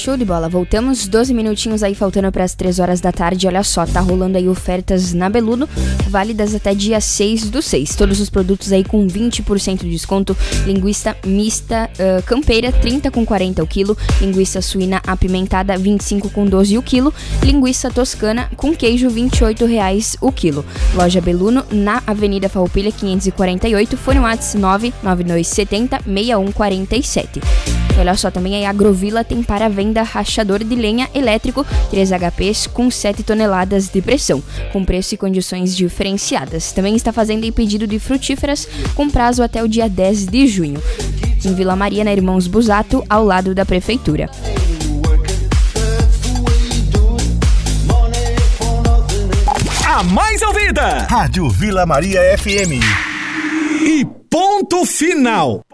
Show de bola, voltamos 12 minutinhos aí faltando para as 3 horas da tarde. Olha só, tá rolando aí ofertas na Beluno, válidas até dia 6/6. Todos os produtos aí com 20% de desconto. Linguiça mista campeira 30,40 o quilo, linguiça suína apimentada 25,12 o quilo, linguiça toscana com queijo R$28 o quilo. Loja Beluno na Avenida Farroupilha 548, fone WhatsApp 99270-6147. Olha só, também a Agrovila tem para venda rachador de lenha elétrico 3 HPs com 7 toneladas de pressão, com preço e condições diferenciadas. Também está fazendo pedido de frutíferas com prazo até o dia 10 de junho. Em Vila Maria, na Irmãos Busato, ao lado da Prefeitura. A mais ouvida, Rádio Vila Maria FM. E ponto final.